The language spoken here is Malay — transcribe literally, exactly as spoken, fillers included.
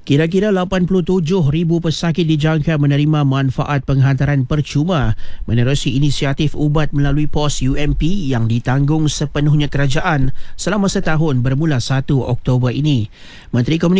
Kira-kira lapan puluh tujuh ribu pesakit dijangka menerima manfaat penghantaran percuma menerusi inisiatif ubat melalui pos U M P yang ditanggung sepenuhnya kerajaan selama setahun bermula satu Oktober ini. Menteri Komunikasi